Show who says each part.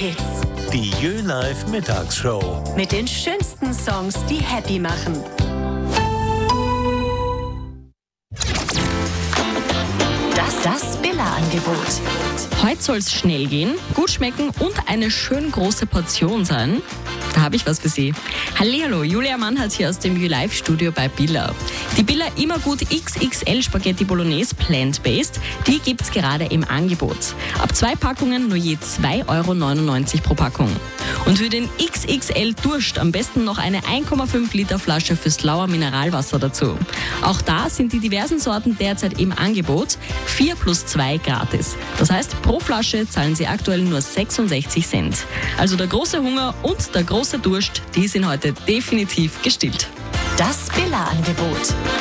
Speaker 1: Hits.
Speaker 2: Die Jö-Live Mittagsshow.
Speaker 1: Mit den schönsten Songs, die happy machen. Das Billa-Angebot.
Speaker 3: Heute soll es schnell gehen, gut schmecken und eine schön große Portion sein. Da habe ich was für Sie. Hallihallo, Julia Mannhardt hier aus dem Jö-Live-Studio bei Billa. Die Billa Immergut XXL Spaghetti Bolognese Plant-Based, die gibt's gerade im Angebot. Ab 2 Packungen nur je 2,99 € pro Packung. Und für den XXL Durst am besten noch eine 1,5 Liter Flasche fürs Lauer Mineralwasser dazu. Auch da sind die diversen Sorten derzeit im Angebot, 4 + 2 gratis. Das heißt, pro Flasche zahlen Sie aktuell nur 66 Cent. Also der große Hunger und der große Durst, die sind heute definitiv gestillt.
Speaker 1: Das Billa-Angebot.